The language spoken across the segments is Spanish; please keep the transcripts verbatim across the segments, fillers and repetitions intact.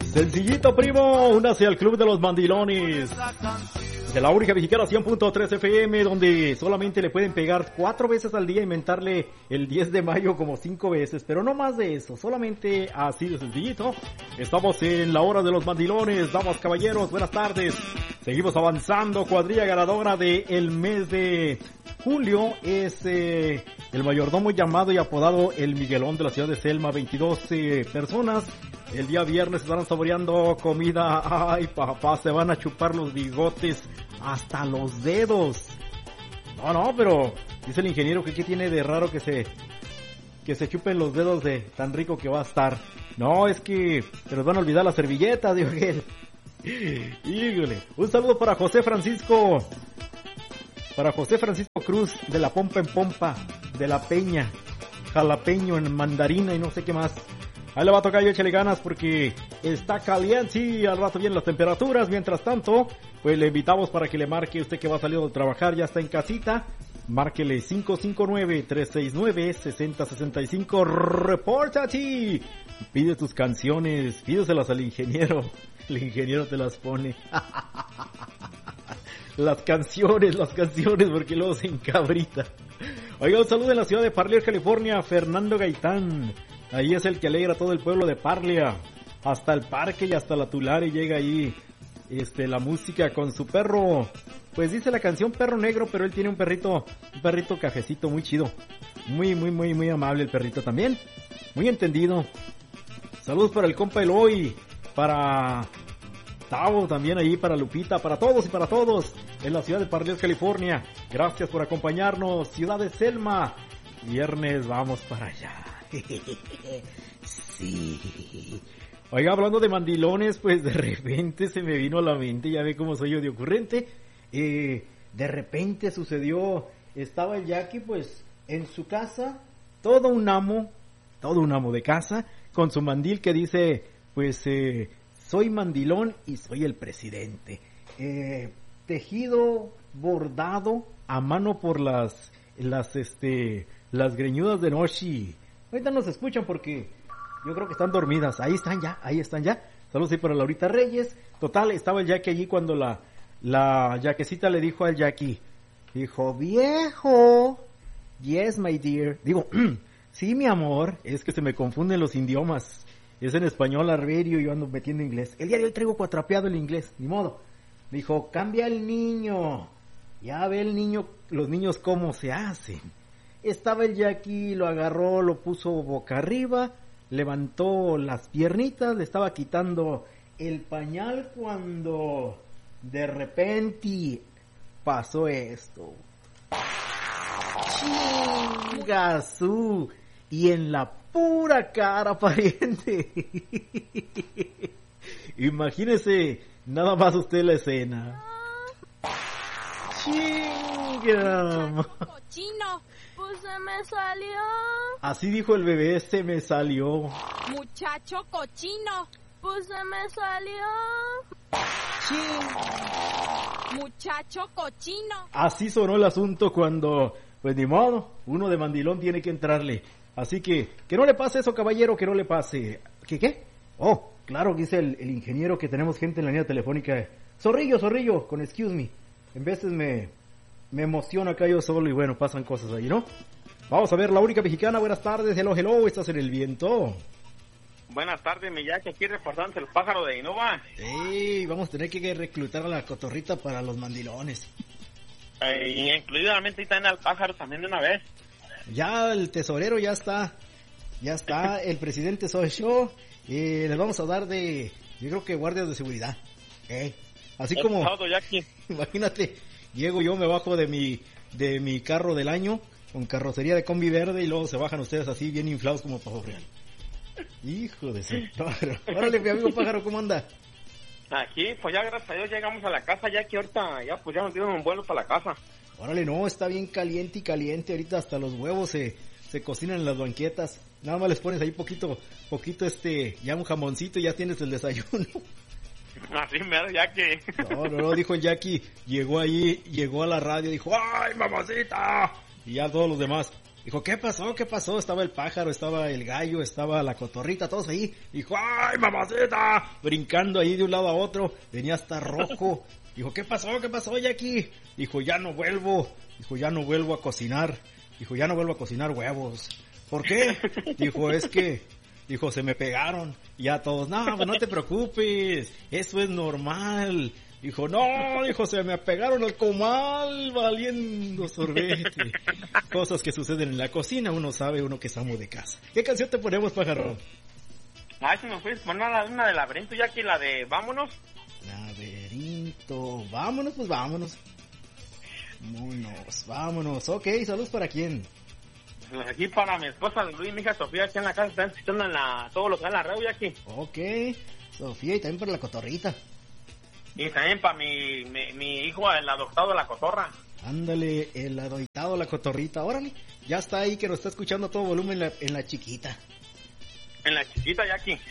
Sencillito, primo, únase al Club de los Mandilones de la única mexicana cien punto tres F M, donde solamente le pueden pegar cuatro veces al día y mentarle el diez de mayo como cinco veces, pero no más de eso, solamente así de sencillito. Estamos en la hora de los Mandilones, damas, caballeros, buenas tardes. Seguimos avanzando, cuadrilla ganadora del mes de julio es eh, el mayordomo llamado y apodado el Miguelón de la ciudad de Selma. Veintidós eh, personas el día viernes estarán saboreando comida. Ay, papá, se van a chupar los bigotes hasta los dedos. No, no, pero dice el ingeniero que qué tiene de raro que se que se chupen los dedos de tan rico que va a estar. No, es que se nos van a olvidar las servilletas, dijo él. Híjole, un saludo para José Francisco. Para José Francisco Cruz, de la Pompa en Pompa, de la Peña, jalapeño en mandarina y no sé qué más. Ahí le va a tocar, yo échale ganas porque está caliente, sí, al rato vienen las temperaturas. Mientras tanto, pues le invitamos para que le marque usted que va saliendo de trabajar, ya está en casita. Márquele cinco cinco nueve, tres seis nueve, seis cero seis cinco, repórtate. Pide tus canciones, pídeselas al ingeniero, el ingeniero te las pone. Las canciones, las canciones, porque luego se encabrita. Oiga, un saludo en la ciudad de Parlier, California, Fernando Gaitán. Ahí es el que alegra a todo el pueblo de Parlia. Hasta el parque y hasta la Tulare llega ahí este, la música con su perro. Pues dice la canción Perro Negro, pero él tiene un perrito, un perrito cafecito muy chido. Muy, muy, muy, muy amable el perrito también. Muy entendido. Saludos para el compa Eloy, para Tavo también ahí, para Lupita, para todos y para todos en la ciudad de Parlier, California. Gracias por acompañarnos, ciudad de Selma. Viernes vamos para allá. Sí. Oiga, hablando de mandilones, pues de repente se me vino a la mente, ya ve cómo soy yo de ocurrente. Eh, de repente sucedió, estaba el Jackie pues en su casa, todo un amo, todo un amo de casa, con su mandil que dice, pues eh, soy mandilón y soy el presidente. Eh, tejido, bordado a mano por las, las, este, las greñudas de Noshi. Ahorita nos escuchan porque yo creo que están dormidas. Ahí están ya, ahí están ya. Saludos ahí para Laurita Reyes. Total, estaba el Jackie allí cuando la, la Jaquecita le dijo al Jackie, dijo, viejo, yes my dear. Digo, sí mi amor, es que se me confunden los idiomas. Es en español arberio y yo ando metiendo inglés. El día de hoy traigo cuatrapeado el inglés, ni modo. Dijo, cambia el niño. Ya ve el niño, los niños cómo se hacen. Estaba el Jackie, lo agarró, lo puso boca arriba, levantó las piernitas, le estaba quitando el pañal cuando de repente pasó esto. ¡Chingazú! Y en la pura cara, pariente. Imagínese nada más usted la escena. ¡Chinga! ¡Cochino! Pues se me salió. Así dijo el bebé, se me salió. Muchacho cochino, pues se me salió. Sí. Muchacho cochino. Así sonó el asunto cuando, pues ni modo, uno de mandilón tiene que entrarle. Así que, que no le pase eso, caballero, que no le pase. ¿Qué, qué? Oh, claro, dice el, el ingeniero que tenemos gente en la línea telefónica. Zorrillo, zorrillo, con excuse me. En veces me... Me emociona acá yo solo y bueno, pasan cosas ahí, ¿no? Vamos a ver, la única mexicana, buenas tardes, hello, hello, estás en el viento. Buenas tardes, mi Jackie, aquí reportando el pájaro de Innova. Sí, vamos a tener que reclutar a la cotorrita para los mandilones. Eh, y incluidamente también al pájaro también de una vez. Ya el tesorero ya está, ya está, el presidente soy yo, y les vamos a dar de, yo creo que guardias de seguridad, ¿eh? Así el como, pasado, Jackie. Imagínate, llego yo, me bajo de mi de mi carro del año con carrocería de combi verde y luego se bajan ustedes así bien inflados como pavo real. Hijo de su pájaro. Órale, mi amigo pájaro, ¿cómo anda? Aquí, pues ya gracias a Dios llegamos a la casa, Jackie, ahorita ya pues ya nos dieron un vuelo para la casa. Órale, no, está bien caliente y caliente, ahorita hasta los huevos se, se cocinan en las banquetas. Nada más les pones ahí poquito, poquito este, ya un jamoncito y ya tienes el desayuno. Así mero, Jackie. No, no, no, dijo el Jackie, llegó ahí, llegó a la radio, dijo, ¡ay, mamacita! Y ya todos los demás, Dijo, ¿qué pasó? ¿Qué pasó? Estaba el pájaro, estaba el gallo, estaba la cotorrita, todos ahí. Dijo, ¡ay, mamacita! Brincando ahí de un lado a otro. Venía hasta rojo. Dijo, ¿qué pasó? ¿Qué pasó, Jackie? Dijo, ya no vuelvo. Dijo, ya no vuelvo a cocinar. Dijo, ya no vuelvo a cocinar huevos. ¿Por qué? Dijo, es que... Dijo, se me pegaron. Y ya todos, no, pues no te preocupes. Eso es normal. Dijo, no, dijo, se me pegaron al comal valiendo sorbete. Cosas que suceden en la cocina, uno sabe, uno que es amo de casa. ¿Qué canción te ponemos, pájaro? Ay, si me puedes poner una, una de laberinto, ya que la de vámonos. Laberinto, vámonos, pues vámonos. Vámonos, vámonos. Ok, saludos para quién. Aquí para mi esposa Luis y mi hija Sofía, aquí en la casa, están escuchando en la, todos los que dan la radio, ya aquí. Ok, Sofía, y también para la cotorrita. Y también para mi, mi, mi hijo, el adoptado de la cotorra. Ándale, el adoptado de la cotorrita, órale. Ya está ahí, que nos está escuchando a todo volumen en la, en la chiquita. En la chiquita, ya aquí.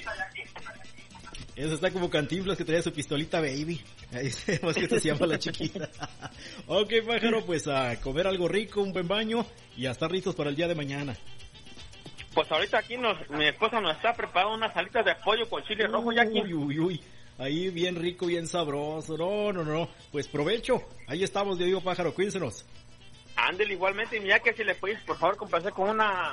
Eso está como Cantinflas que traía su pistolita baby. Ahí sabemos que esto se llama la chiquita. Ok, pájaro, pues a comer algo rico, un buen baño y a estar listos para el día de mañana. Pues ahorita aquí nos, mi esposa nos está preparando unas alitas de pollo con chile uy, rojo, ya aquí. Uy, uy, uy. Ahí bien rico, bien sabroso. No, no, no. Pues provecho. Ahí estamos, yo digo, pájaro, cuídensenos. Ándale, igualmente, y mira que si le puedes, por favor, complacer con una...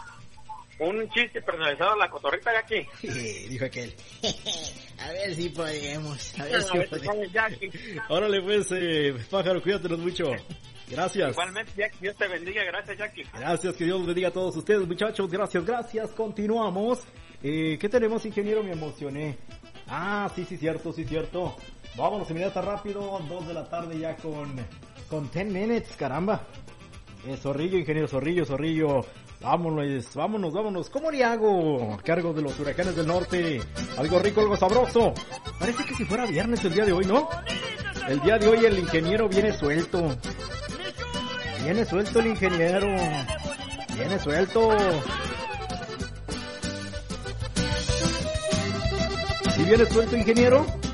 un chiste personalizado a la cotorrita de aquí. Dijo aquel. A ver si podemos. A ver A si ver, podemos. ya aquí. Órale, pues, eh, pájaro, cuídatelos mucho. Gracias. Igualmente, Jackie, Dios te bendiga. Gracias, Jackie. Gracias, que Dios los bendiga a todos ustedes, muchachos. Gracias, gracias. Continuamos. Eh, ¿Qué tenemos, ingeniero? Me emocioné. Ah, sí, sí, cierto, sí, cierto. Vámonos, inmediata rápido. Dos de la tarde ya con, con ten minutes, caramba. Eh, Zorrillo, ingeniero Zorrillo, Zorrillo. Vámonos, vámonos, vámonos. ¿Cómo le hago? A cargo de los huracanes del norte. Algo rico, algo sabroso. Parece que si fuera viernes el día de hoy, ¿no? El día de hoy el ingeniero viene suelto. Viene suelto el ingeniero. Viene suelto. ¿Sí viene suelto, ingeniero?